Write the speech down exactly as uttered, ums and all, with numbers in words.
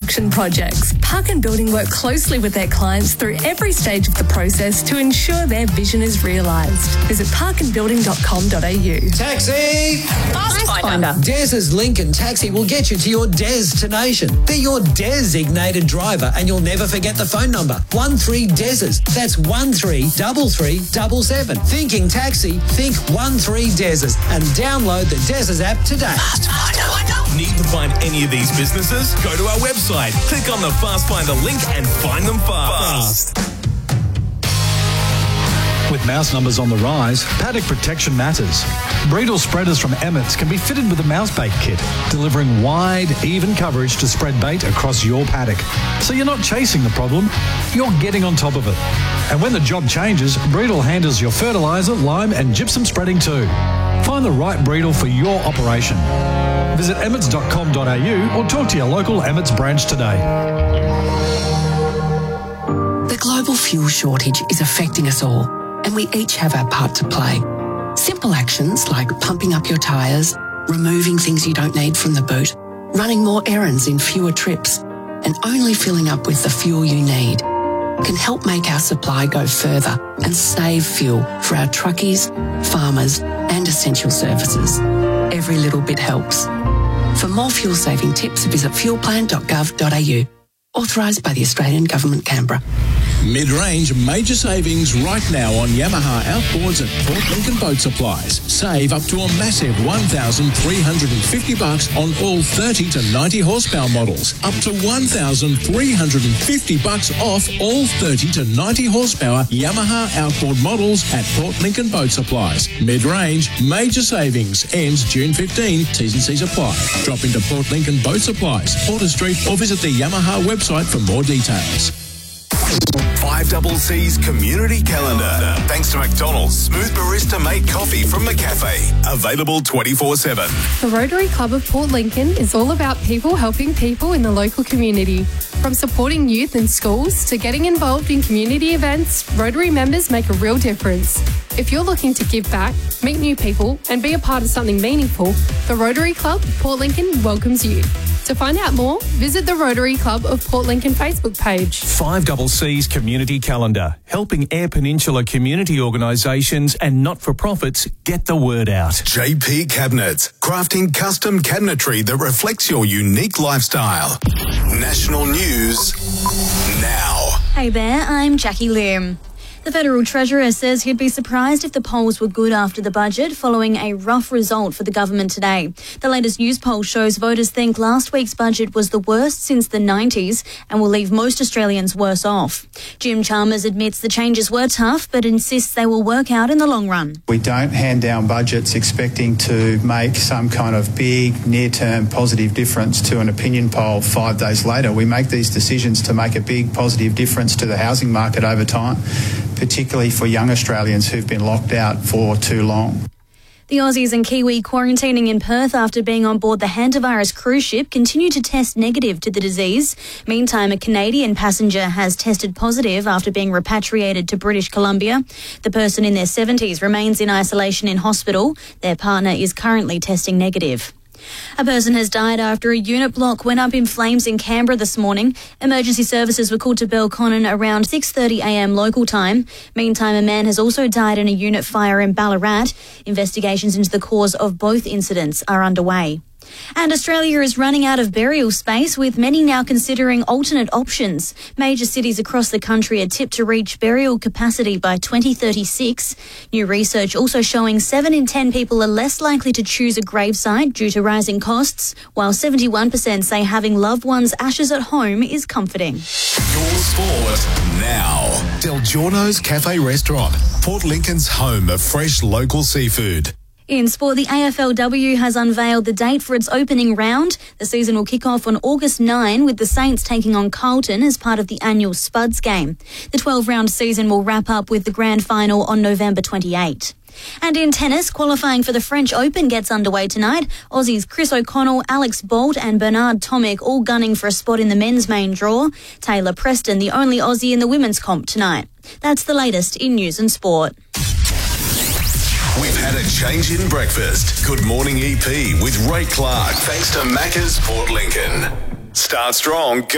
construction projects. Park and Building work closely with their clients through every stage of the process to ensure their vision is realised. Visit park and building dot com dot a u. Taxi! Fast Finder. Des's Lincoln Taxi will get you to your destination. They're your designated driver, and you'll never forget the phone number. one three Des's. That's one three three three seven seven. Thinking taxi, think one three Des's, and download the Des's app today. Fast Finder. Need to find any of these businesses? Go to our website, click on the Fast Finder link and find them fast. With mouse numbers on the rise, paddock protection matters. Breedle spreaders from Emmett's can be fitted with a mouse bait kit, delivering wide, even coverage to spread bait across your paddock. So you're not chasing the problem, you're getting on top of it. And when the job changes, Breedle handles your fertiliser, lime and gypsum spreading too. Find the right Breedle for your operation. Visit emmets dot com dot a u or talk to your local Emmett's branch today. The global fuel shortage is affecting us all, and we each have our part to play. Simple actions like pumping up your tyres, removing things you don't need from the boot, running more errands in fewer trips, and only filling up with the fuel you need can help make our supply go further and save fuel for our truckies, farmers, and essential services. Every little bit helps. For more fuel-saving tips, visit fuel plan dot gov dot a u. Authorised by the Australian Government, Canberra. Mid-range major savings right now on Yamaha outboards at Port Lincoln Boat Supplies. Save up to a massive one thousand three hundred fifty bucks on all thirty to ninety horsepower models. Up to one thousand three hundred fifty bucks off all thirty to ninety horsepower Yamaha outboard models at Port Lincoln Boat Supplies. Mid-range major savings ends June fifteenth. T's and C's apply. Drop into Port Lincoln Boat Supplies, Porter Street, or visit the Yamaha website for more details. five C's Community Calendar. Thanks to McDonald's Smooth Barista Made Coffee from McCafe. Available twenty-four seven. The Rotary Club of Port Lincoln is all about people helping people in the local community. From supporting youth in schools to getting involved in community events, Rotary members make a real difference. If you're looking to give back, meet new people and be a part of something meaningful, the Rotary Club of Port Lincoln welcomes you. To find out more, visit the Rotary Club of Port Lincoln Facebook page. five C's Community Calendar, helping Eyre Peninsula community organisations and not-for-profits get the word out. J P Cabinets, crafting custom cabinetry that reflects your unique lifestyle. National news now. Hey there, I'm Jackie Lim. The Federal Treasurer says he'd be surprised if the polls were good after the budget following a rough result for the government today. The latest news poll shows voters think last week's budget was the worst since the nineties and will leave most Australians worse off. Jim Chalmers admits the changes were tough but insists they will work out in the long run. We don't hand down budgets expecting to make some kind of big near-term positive difference to an opinion poll five days later. We make these decisions to make a big positive difference to the housing market over time, particularly for young Australians who've been locked out for too long. The Aussies and Kiwi quarantining in Perth after being on board the hantavirus cruise ship continue to test negative to the disease. Meantime, a Canadian passenger has tested positive after being repatriated to British Columbia. The person in their seventies remains in isolation in hospital. Their partner is currently testing negative. A person has died after a unit block went up in flames in Canberra this morning. Emergency services were called to Belconnen around six thirty a m local time. Meantime, a man has also died in a unit fire in Ballarat. Investigations into the cause of both incidents are underway. And Australia is running out of burial space, with many now considering alternate options. Major cities across the country are tipped to reach burial capacity by twenty thirty-six. New research also showing seven in ten people are less likely to choose a gravesite due to rising costs, while seventy-one percent say having loved ones' ashes at home is comforting. Your sport now. Del Giorno's Cafe Restaurant, Port Lincoln's home of fresh local seafood. In sport, the A F L W has unveiled the date for its opening round. The season will kick off on August ninth, with the Saints taking on Carlton as part of the annual Spuds game. The twelve-round season will wrap up with the grand final on November twenty-eighth. And in tennis, qualifying for the French Open gets underway tonight. Aussies Chris O'Connell, Alex Bolt and Bernard Tomic all gunning for a spot in the men's main draw. Taylor Preston, the only Aussie in the women's comp tonight. That's the latest in news and sport. We've had a change in breakfast. Good morning, E P with Ray Clark. Thanks to Macca's Port Lincoln. Start strong.